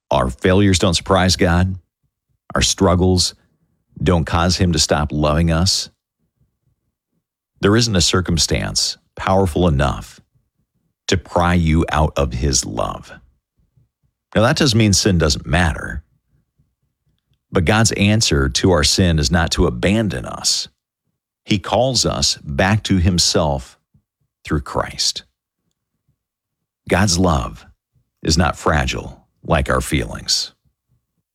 Our failures don't surprise God. Our struggles don't cause him to stop loving us. There isn't a circumstance powerful enough to pry you out of his love. Now, that doesn't mean sin doesn't matter. But God's answer to our sin is not to abandon us. He calls us back to himself through Christ. God's love is not fragile like our feelings.